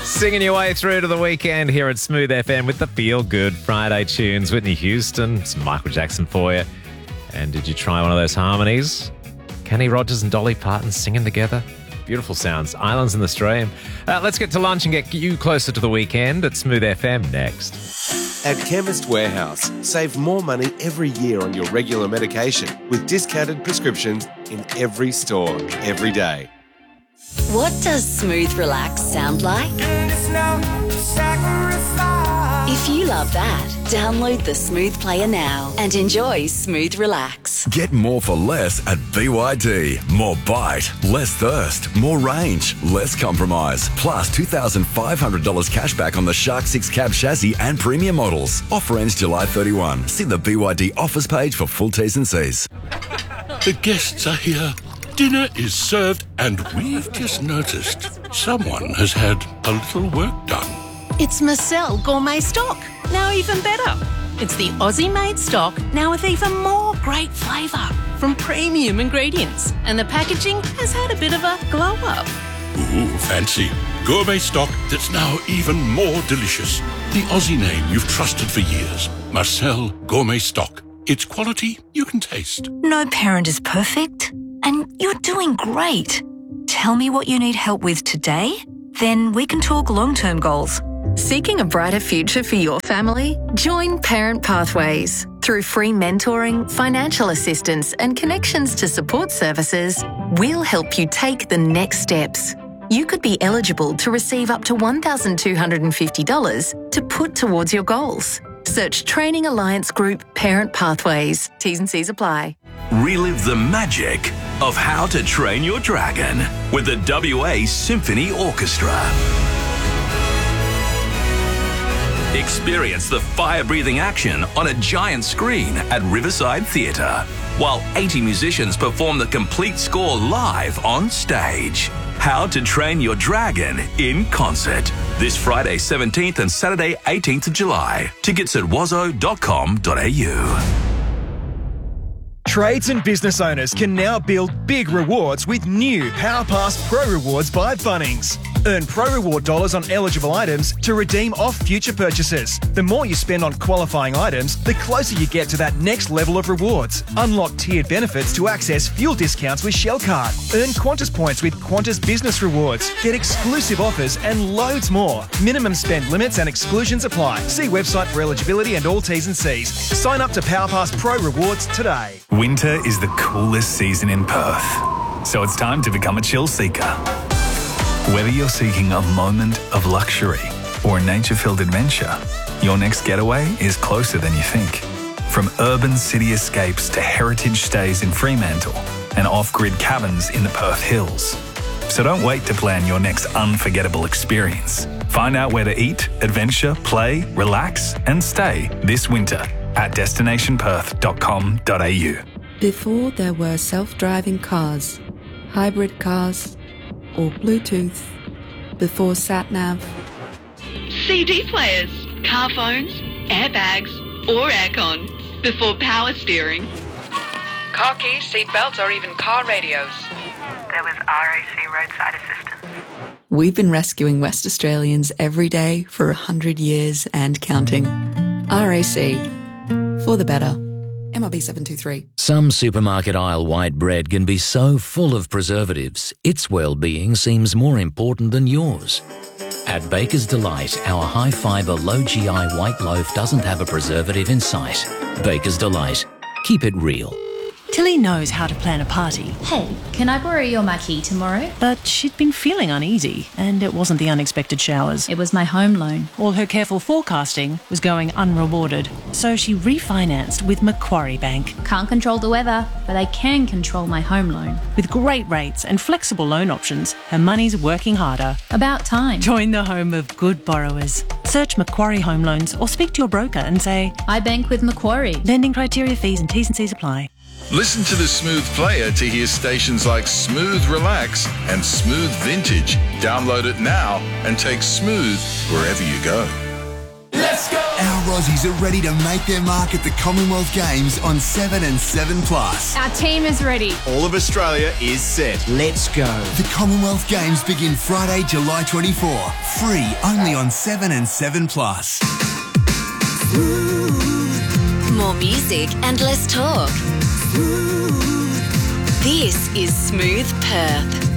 Singing your way through to the weekend here at Smooth FM with the Feel Good Friday tunes. Whitney Houston, some Michael Jackson for you. And did you try one of those harmonies? Kenny Rogers and Dolly Parton singing together. Beautiful sounds. Islands in the Stream. Let's get to lunch and get you closer to the weekend at Smooth FM next. At Chemist Warehouse, save more money every year on your regular medication with discounted prescriptions in every store, every day. What does Smooth Relax sound like? If you love that, download the Smooth Player now and enjoy Smooth Relax. Get more for less at BYD. More bite, less thirst, more range, less compromise. Plus $2,500 cash back on the Shark 6 cab chassis and premium models. Offer ends July 31. See the BYD offers page for full T's and C's. The guests are here. Dinner is served, and we've just noticed someone has had a little work done. It's Marcel Gourmet Stock, now even better. It's the Aussie-made stock, now with even more great flavour from premium ingredients. And the packaging has had a bit of a glow-up. Ooh, fancy. Gourmet stock that's now even more delicious. The Aussie name you've trusted for years. Marcel Gourmet Stock. It's quality you can taste. No parent is perfect, and you're doing great. Tell me what you need help with today, then we can talk long-term goals. Seeking a brighter future for your family? Join Parent Pathways. Through free mentoring, financial assistance, and connections to support services, we'll help you take the next steps. You could be eligible to receive up to $1,250 to put towards your goals. Search Training Alliance Group Parent Pathways. T's and C's apply. Relive the magic of How to Train Your Dragon with the WA Symphony Orchestra. Experience the fire-breathing action on a giant screen at Riverside Theatre, while 80 musicians perform the complete score live on stage. How to Train Your Dragon in concert. This Friday 17th and Saturday 18th of July. Tickets at wazo.com.au. Trades and business owners can now build big rewards with new PowerPass Pro Rewards by Bunnings. Earn Pro Reward dollars on eligible items to redeem off future purchases. The more you spend on qualifying items, the closer you get to that next level of rewards. Unlock tiered benefits to access fuel discounts with Shell Card. Earn Qantas points with Qantas Business Rewards. Get exclusive offers and loads more. Minimum spend limits and exclusions apply. See website for eligibility and all T's and C's. Sign up to PowerPass Pro Rewards today. Winter is the coolest season in Perth, so it's time to become a chill seeker. Whether you're seeking a moment of luxury or a nature-filled adventure, your next getaway is closer than you think. From urban city escapes to heritage stays in Fremantle and off-grid cabins in the Perth Hills. So don't wait to plan your next unforgettable experience. Find out where to eat, adventure, play, relax and stay this winter at destinationperth.com.au. Before there were self-driving cars, hybrid cars, or Bluetooth, before sat-nav, CD players, car phones, airbags, or aircon, before power steering, car keys, seat belts, or even car radios. There was RAC roadside assistance. we've been rescuing West Australians every day for 100 years and counting. RAC, for the better. MRB 723. Some supermarket aisle white bread can be so full of preservatives, its well-being seems more important than yours. At Baker's Delight, our high-fibre, low-GI white loaf doesn't have a preservative in sight. Baker's Delight. Keep it real. Tilly knows how to plan a party. Hey, can I borrow your marquee tomorrow? But she'd been feeling uneasy, and it wasn't the unexpected showers. It was my home loan. All her careful forecasting was going unrewarded, so she refinanced with Macquarie Bank. Can't control the weather, but I can control my home loan. With great rates and flexible loan options, her money's working harder. About time. Join the home of good borrowers. Search Macquarie Home Loans or speak to your broker and say, I bank with Macquarie. Lending criteria, fees and T's and C's apply. Listen to the Smooth Player to hear stations like Smooth Relax and Smooth Vintage. Download it now and take Smooth wherever you go. Let's go! Our Aussies are ready to make their mark at the Commonwealth Games on 7 and 7 Plus. Our team is ready. All of Australia is set. Let's go. The Commonwealth Games begin Friday, July 24. Free only on 7 and 7 Plus. More music and less talk. This is Smooth Perth.